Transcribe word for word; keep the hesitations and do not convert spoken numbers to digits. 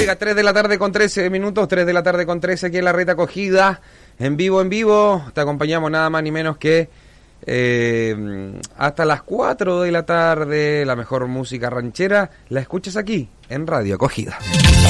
llega tres de la tarde con trece minutos, tres de la tarde con trece aquí en la Red Acogida, en vivo, en vivo. Te acompañamos nada más ni menos que eh, hasta las cuatro de la tarde. La mejor música ranchera la escuchas aquí en Radio Acogida.